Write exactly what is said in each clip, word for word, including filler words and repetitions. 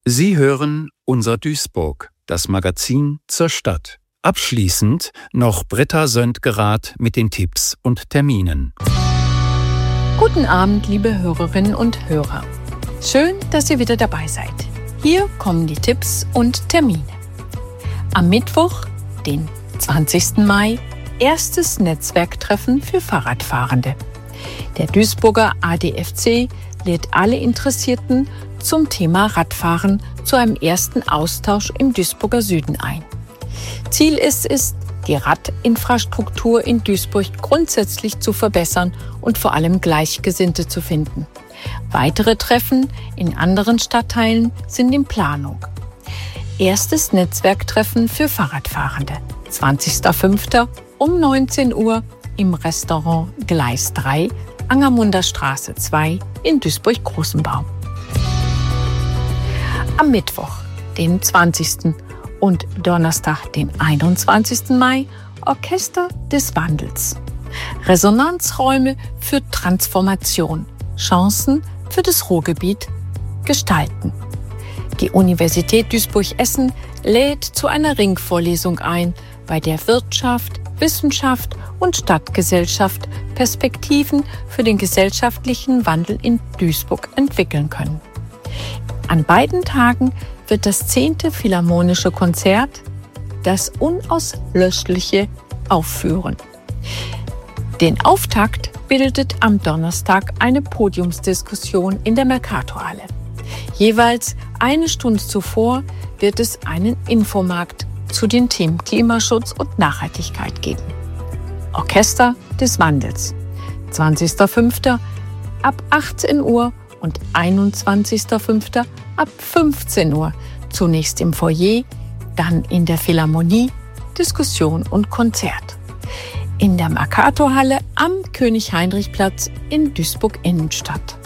Sie hören Unser Duisburg, das Magazin zur Stadt. Abschließend noch Britta Söntgerath mit den Tipps und Terminen. Guten Abend, liebe Hörerinnen und Hörer. Schön, dass ihr wieder dabei seid. Hier kommen die Tipps und Termine. Am Mittwoch, den zwanzigsten Mai, erstes Netzwerktreffen für Fahrradfahrende. Der Duisburger A D F C lädt alle Interessierten zum Thema Radfahren zu einem ersten Austausch im Duisburger Süden ein. Ziel ist es, die Radinfrastruktur in Duisburg grundsätzlich zu verbessern und vor allem Gleichgesinnte zu finden. Weitere Treffen in anderen Stadtteilen sind in Planung. Erstes Netzwerktreffen für Fahrradfahrende. zwanzigster fünfter um neunzehn Uhr im Restaurant Gleis drei, Angermunder Straße zwei in Duisburg-Großenbaum. Am Mittwoch, den zwanzigsten und Donnerstag, den einundzwanzigsten Mai, Orchester des Wandels. Resonanzräume für Transformation, Chancen für das Ruhrgebiet gestalten. Die Universität Duisburg-Essen lädt zu einer Ringvorlesung ein, bei der Wirtschaft, Wissenschaft und Stadtgesellschaft Perspektiven für den gesellschaftlichen Wandel in Duisburg entwickeln können. An beiden Tagen wird das zehnte Philharmonische Konzert Das Unauslöschliche aufführen. Den Auftakt bildet am Donnerstag eine Podiumsdiskussion in der Mercatorhalle. Jeweils eine Stunde zuvor wird es einen Infomarkt zu den Themen Klimaschutz und Nachhaltigkeit geben. Orchester des Wandels. zwanzigster fünfter ab achtzehn Uhr und einundzwanzigster fünfter ab fünfzehn Uhr. Zunächst im Foyer, dann in der Philharmonie, Diskussion und Konzert. In der Mercatorhalle am König-Heinrich-Platz in Duisburg-Innenstadt.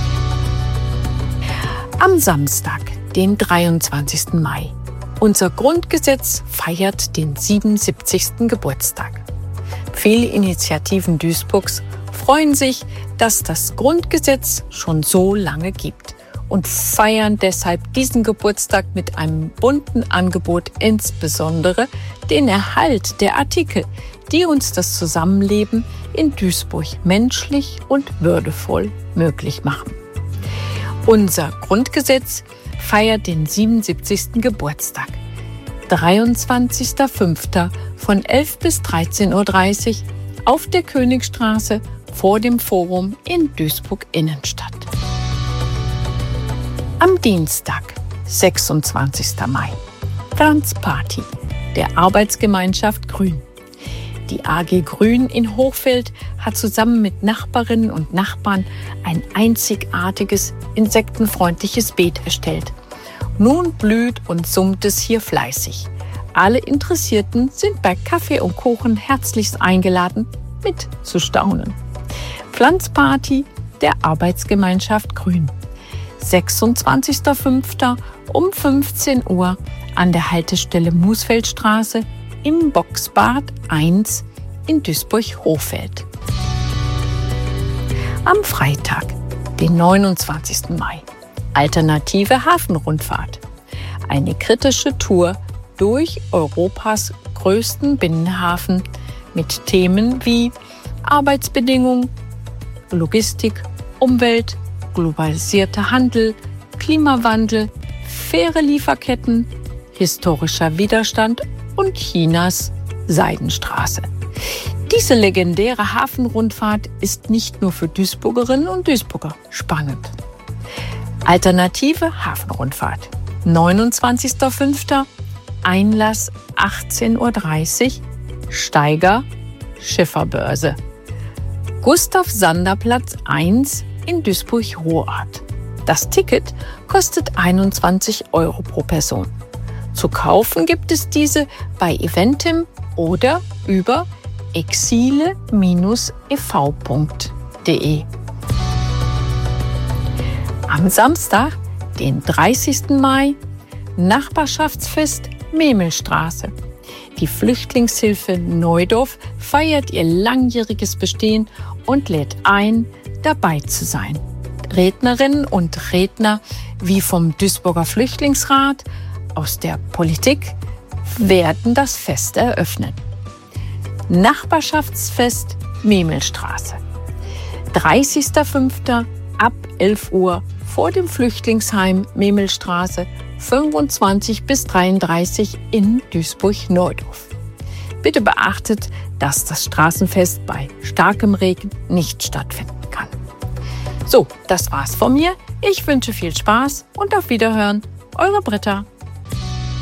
Am Samstag, den dreiundzwanzigsten Mai. Unser Grundgesetz feiert den siebenundsiebzigsten Geburtstag. Viele Initiativen Duisburgs freuen sich, dass das Grundgesetz schon so lange gibt und feiern deshalb diesen Geburtstag mit einem bunten Angebot, insbesondere den Erhalt der Artikel, die uns das Zusammenleben in Duisburg menschlich und würdevoll möglich machen. Unser Grundgesetz feiert den siebenundsiebzigsten Geburtstag. dreiundzwanzigster fünfter von elf bis dreizehn Uhr dreißig auf der Königstraße vor dem Forum in Duisburg-Innenstadt. Am Dienstag, sechsundzwanzigsten Mai, Tanzparty der Arbeitsgemeinschaft Grün. Die A G Grün in Hochfeld hat zusammen mit Nachbarinnen und Nachbarn ein einzigartiges, insektenfreundliches Beet erstellt. Nun blüht und summt es hier fleißig. Alle Interessierten sind bei Kaffee und Kuchen herzlichst eingeladen, mitzustaunen. Pflanzparty der Arbeitsgemeinschaft Grün. sechsundzwanzigster fünfter um fünfzehn Uhr an der Haltestelle Musfeldstraße im Boxbad eins in Duisburg-Hochfeld. Am Freitag, den neunundzwanzigsten Mai, alternative Hafenrundfahrt. Eine kritische Tour durch Europas größten Binnenhafen mit Themen wie Arbeitsbedingungen, Logistik, Umwelt, globalisierter Handel, Klimawandel, faire Lieferketten, historischer Widerstand und Chinas Seidenstraße. Diese legendäre Hafenrundfahrt ist nicht nur für Duisburgerinnen und Duisburger spannend. Alternative Hafenrundfahrt. neunundzwanzigster fünfter Einlass achtzehn Uhr dreißig, Steiger, Schifferbörse. Gustav-Sander-Platz eins in Duisburg-Hochart. Das Ticket kostet einundzwanzig Euro pro Person. Zu kaufen gibt es diese bei Eventim oder über exile Bindestrich e v punkt de. Am Samstag, den dreißigsten Mai, Nachbarschaftsfest Memmelstraße. Die Flüchtlingshilfe Neudorf feiert ihr langjähriges Bestehen und lädt ein, dabei zu sein. Rednerinnen und Redner wie vom Duisburger Flüchtlingsrat, aus der Politik werden das Fest eröffnen. Nachbarschaftsfest Memilstraße. dreißigster fünfter ab elf Uhr vor dem Flüchtlingsheim Memilstraße fünfundzwanzig bis dreiunddreißig in Duisburg-Neudorf. Bitte beachtet, dass das Straßenfest bei starkem Regen nicht stattfinden kann. So, das war's von mir. Ich wünsche viel Spaß und auf Wiederhören. Eure Britta.